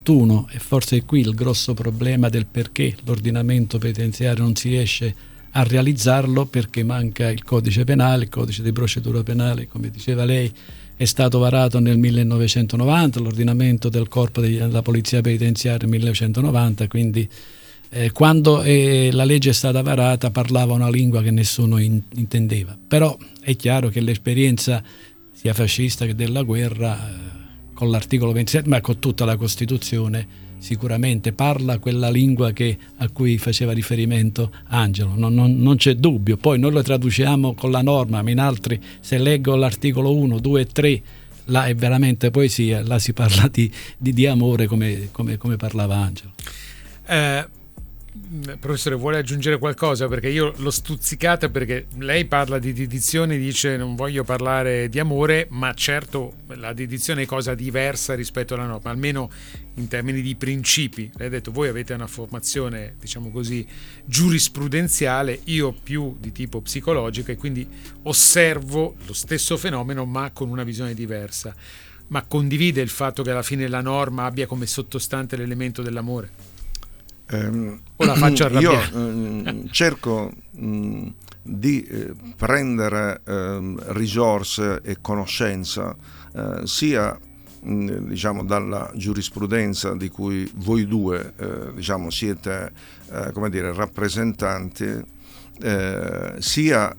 E forse è qui il grosso problema del perché l'ordinamento penitenziario non si riesce a realizzarlo, perché manca il codice penale, il codice di procedura penale, come diceva lei, è stato varato nel 1990, l'ordinamento del corpo della polizia penitenziaria nel 1990, quindi quando la legge è stata varata parlava una lingua che nessuno intendeva. Però è chiaro che l'esperienza sia fascista che della guerra, con l'articolo 27, ma con tutta la Costituzione, sicuramente parla quella lingua a cui faceva riferimento Angelo, non c'è dubbio. Poi noi lo traduciamo con la norma, ma in altri, se leggo l'articolo 1, 2 e 3, là è veramente poesia, là si parla di amore come parlava Angelo. Professore, vuole aggiungere qualcosa? Perché io l'ho stuzzicata, perché lei parla di dedizione, dice non voglio parlare di amore, ma certo la dedizione è cosa diversa rispetto alla norma, almeno in termini di principi. Lei ha detto voi avete una formazione, diciamo così, giurisprudenziale, io più di tipo psicologico, e quindi osservo lo stesso fenomeno ma con una visione diversa. Ma condivide il fatto che alla fine la norma abbia come sottostante l'elemento dell'amore? O la faccio arrabbiare? Io cerco di prendere risorse e conoscenza sia diciamo dalla giurisprudenza di cui voi due diciamo siete come dire rappresentanti, sia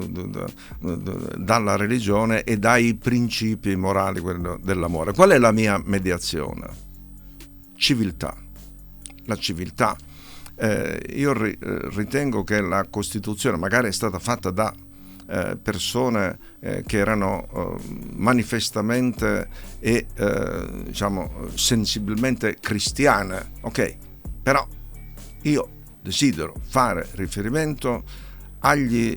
dalla religione e dai principi morali dell'amore. Qual è la mia mediazione? Civiltà. La civiltà. Io ritengo che la Costituzione magari è stata fatta da persone che erano manifestamente e diciamo sensibilmente cristiane, ok? Però io desidero fare riferimento agli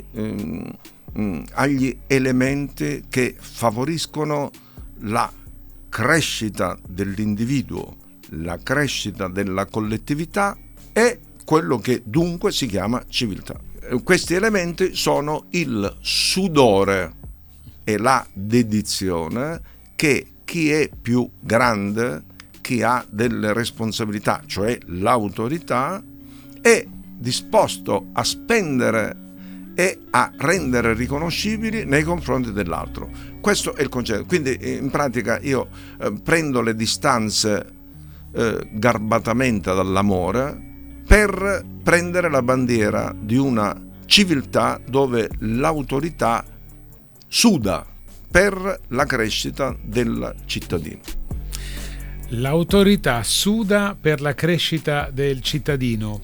elementi che favoriscono la crescita dell'individuo, la crescita della collettività e quello che dunque si chiama civiltà. Questi elementi sono il sudore e la dedizione che chi è più grande, chi ha delle responsabilità, cioè l'autorità, è disposto a spendere e a rendere riconoscibili nei confronti dell'altro. Questo è il concetto. Quindi in pratica io prendo le distanze garbatamente dall'amore per prendere la bandiera di una civiltà dove l'autorità suda per la crescita del cittadino. L'autorità suda per la crescita del cittadino.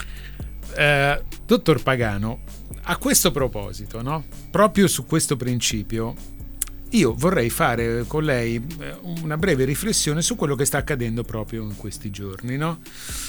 Dottor Pagano, a questo proposito, no? Proprio su questo principio, io vorrei fare con lei una breve riflessione su quello che sta accadendo proprio in questi giorni, no?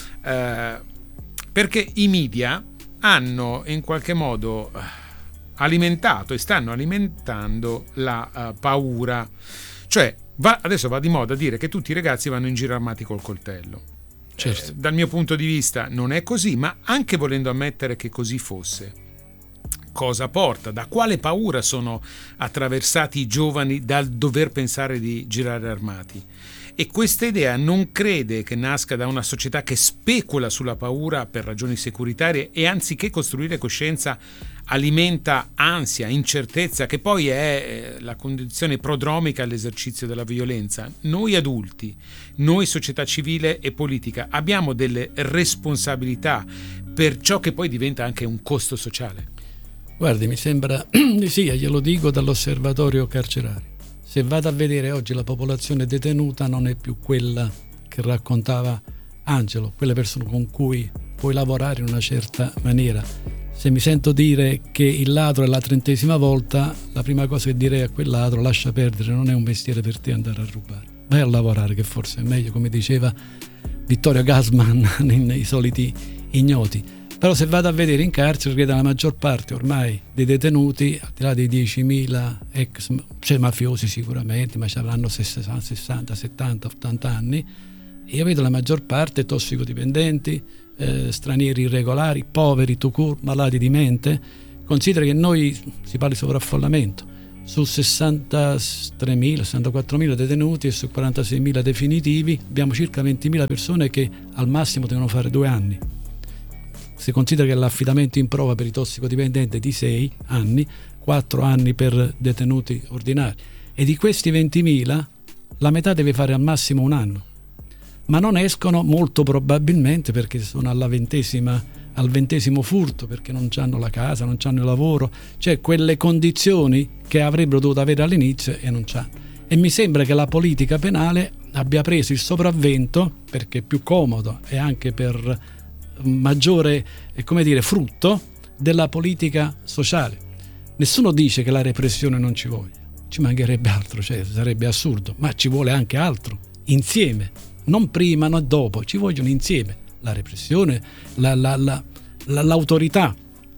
Perché i media hanno in qualche modo alimentato e stanno alimentando la paura. Cioè, adesso va di moda dire che tutti i ragazzi vanno in giro armati col coltello. Certo. Dal mio punto di vista non è così, ma anche volendo ammettere che così fosse, cosa porta? Da quale paura sono attraversati i giovani dal dover pensare di girare armati? E questa idea non crede che nasca da una società che specula sulla paura per ragioni securitarie e anziché costruire coscienza alimenta ansia, incertezza, che poi è la condizione prodromica all'esercizio della violenza. Noi adulti, noi società civile e politica abbiamo delle responsabilità per ciò che poi diventa anche un costo sociale. Guardi, mi sembra di sì, glielo dico dall'osservatorio carcerario. Se vado a vedere oggi la popolazione detenuta non è più quella che raccontava Angelo, quelle persone con cui puoi lavorare in una certa maniera. Se mi sento dire che il ladro è la 30ª volta, la prima cosa che direi a quel ladro: lascia perdere, non è un mestiere per te andare a rubare. Vai a lavorare, che forse è meglio, come diceva Vittorio Gassman nei soliti ignoti. Però se vado a vedere in carcere, credo la maggior parte ormai dei detenuti, al di là dei 10.000 ex, c'è mafiosi sicuramente, ma ci avranno 60, 70, 80 anni, e io vedo la maggior parte tossicodipendenti, stranieri irregolari, poveri, tout court, malati di mente. Considera che noi, si parla di sovraffollamento, su 63.000, 64.000 detenuti e su 46.000 definitivi abbiamo circa 20.000 persone che al massimo devono fare 2 anni. Si considera che l'affidamento in prova per i tossicodipendenti è di 6 anni, 4 anni per detenuti ordinari, e di questi 20.000 la metà deve fare al massimo 1 anno, ma non escono molto probabilmente perché sono al 20° furto, perché non hanno la casa, non hanno il lavoro, cioè quelle condizioni che avrebbero dovuto avere all'inizio e non c'hanno. E mi sembra che la politica penale abbia preso il sopravvento perché è più comodo e anche per maggiore, frutto della politica sociale. Nessuno dice che la repressione non ci voglia, ci mancherebbe altro, cioè sarebbe assurdo, ma ci vuole anche altro, insieme, non prima, non dopo, ci vogliono insieme la repressione, l'autorità,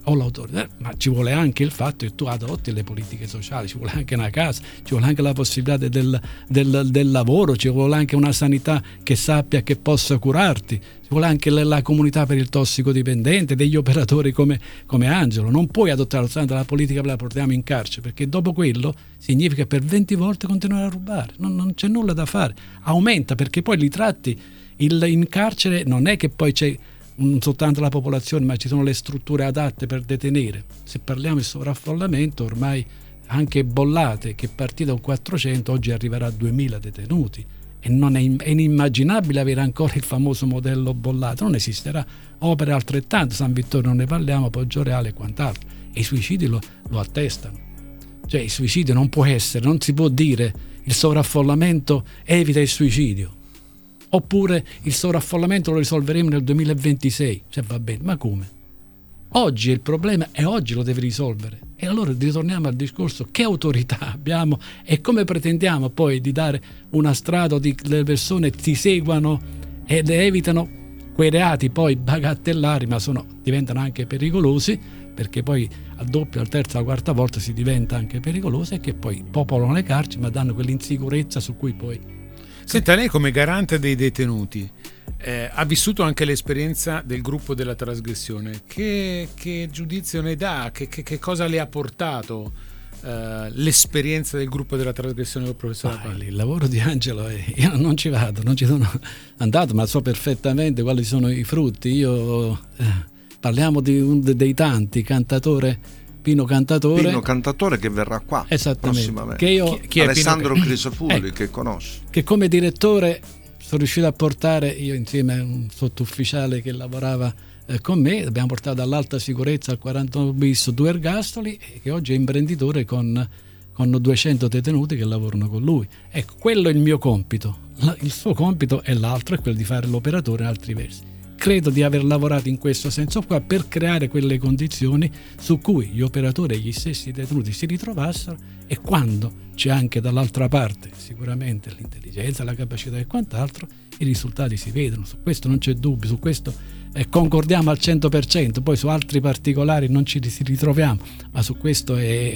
ma ci vuole anche il fatto che tu adotti le politiche sociali, ci vuole anche una casa, ci vuole anche la possibilità del lavoro, ci vuole anche una sanità che sappia che possa curarti, ci vuole anche la comunità per il tossicodipendente, degli operatori come Angelo. Non puoi adottare la politica, la portiamo in carcere, perché dopo quello significa per 20 volte continuare a rubare, non c'è nulla da fare, aumenta, perché poi li tratti in carcere, non è che poi c'è non soltanto la popolazione, ma ci sono le strutture adatte per detenere. Se parliamo di sovraffollamento, ormai anche Bollate, che è partita con 400, oggi arriverà a 2000 detenuti, e non è inimmaginabile avere ancora il famoso modello Bollate, non esisterà. Opere altrettanto, San Vittorio non ne parliamo, Poggioreale e quant'altro, e i suicidi lo attestano. Cioè il suicidio non può essere, non si può dire il sovraffollamento evita il suicidio, oppure il sovraffollamento lo risolveremo nel 2026, cioè va bene, ma come? Oggi è il problema e oggi lo devi risolvere. E allora ritorniamo al discorso: che autorità abbiamo e come pretendiamo poi di dare una strada, di le persone ti seguano ed evitano quei reati poi bagattellari, ma diventano anche pericolosi, perché poi al doppio, al terzo, alla quarta volta si diventa anche pericolosi, e che poi popolano le carceri ma danno quell'insicurezza su cui poi... Senta, lei come garante dei detenuti ha vissuto anche l'esperienza del gruppo della trasgressione. Che giudizio ne dà? Che cosa le ha portato l'esperienza del gruppo della trasgressione del professore Paroli? Il lavoro di Angelo, io non ci vado, non ci sono andato, ma so perfettamente quali sono i frutti. Parliamo dei tanti, Pino Cantatore che verrà qua prossimamente. Chi è Alessandro Crisafulli, che conosci. Che come direttore sono riuscito a portare, io insieme a un sottufficiale che lavorava con me, abbiamo portato dall'alta sicurezza al 41 bis 2 ergastoli, e che oggi è imprenditore con 200 detenuti che lavorano con lui. Ecco, quello è il mio compito. Il suo compito è l'altro, è quello di fare l'operatore in altri versi. Credo di aver lavorato in questo senso qua per creare quelle condizioni su cui gli operatori e gli stessi detenuti si ritrovassero, e quando c'è anche dall'altra parte sicuramente l'intelligenza, la capacità e quant'altro, i risultati si vedono. Su questo non c'è dubbio, su questo concordiamo al 100%, poi su altri particolari non ci ritroviamo, ma su questo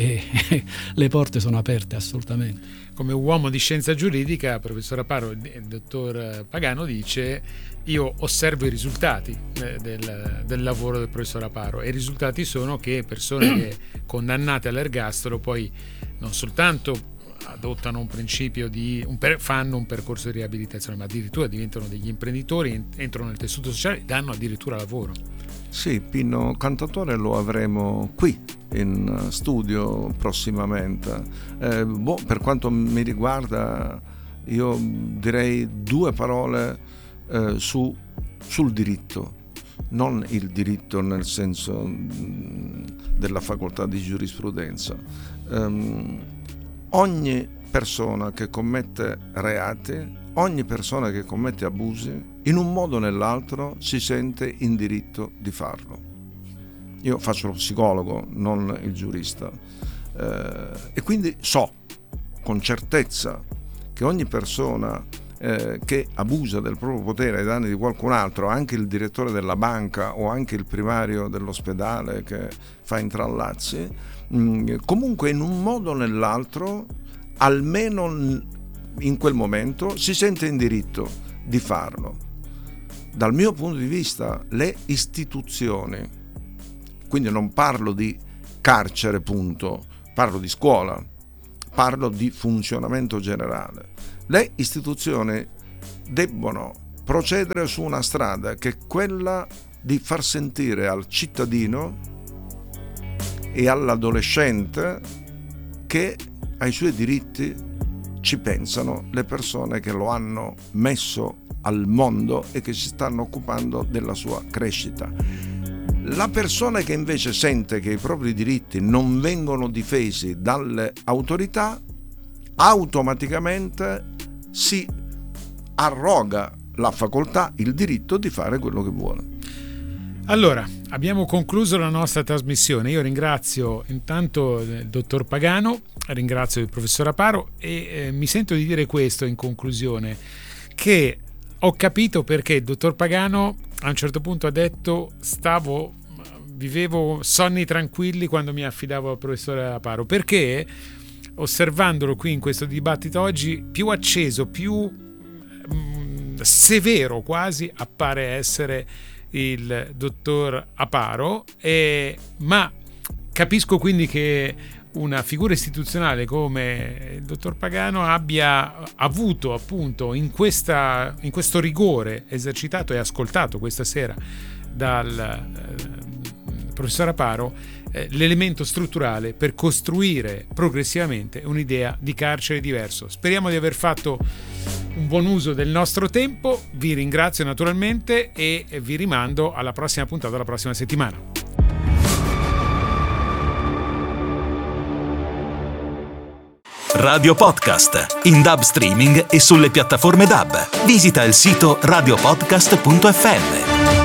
le porte sono aperte assolutamente. Come uomo di scienza giuridica, professor Aparo, il dottor Pagano dice: io osservo i risultati del lavoro del professor Aparo, e i risultati sono che persone che condannate all'ergastolo poi non soltanto adottano un principio fanno un percorso di riabilitazione, ma addirittura diventano degli imprenditori, entrano nel tessuto sociale e danno addirittura lavoro. Sì, Pino Cantatore lo avremo qui in studio prossimamente. Per quanto mi riguarda, io direi 2 parole sul diritto, non il diritto nel senso della facoltà di giurisprudenza. Ogni persona che commette reati, ogni persona che commette abusi, in un modo o nell'altro si sente in diritto di farlo. Io faccio lo psicologo, non il giurista, e quindi so con certezza che ogni persona che abusa del proprio potere ai danni di qualcun altro, anche il direttore della banca o anche il primario dell'ospedale che fa intrallazzi, comunque in un modo o nell'altro, almeno in quel momento, si sente in diritto di farlo. Dal mio punto di vista, le istituzioni, quindi non parlo di carcere punto, parlo di scuola, parlo di funzionamento generale. Le istituzioni debbono procedere su una strada che è quella di far sentire al cittadino e all'adolescente che ai suoi diritti ci pensano le persone che lo hanno messo al mondo e che si stanno occupando della sua crescita. La persona che invece sente che i propri diritti non vengono difesi dalle autorità automaticamente si arroga la facoltà, il diritto di fare quello che vuole. Allora, abbiamo concluso la nostra trasmissione. Io ringrazio intanto il dottor Pagano, ringrazio il professor Aparo e mi sento di dire questo in conclusione, che ho capito perché il dottor Pagano a un certo punto ha detto vivevo sonni tranquilli quando mi affidavo al professore Aparo, perché osservandolo qui in questo dibattito oggi, più acceso, più severo quasi appare essere il dottor Aparo, ma capisco quindi che una figura istituzionale come il dottor Pagano abbia avuto appunto in questo rigore esercitato e ascoltato questa sera dal professor Aparo l'elemento strutturale per costruire progressivamente un'idea di carcere diverso. Speriamo di aver fatto un buon uso del nostro tempo, vi ringrazio naturalmente e vi rimando alla prossima puntata, la prossima settimana. Radio Podcast, in DAB streaming e sulle piattaforme DAB. Visita il sito radiopodcast.fm.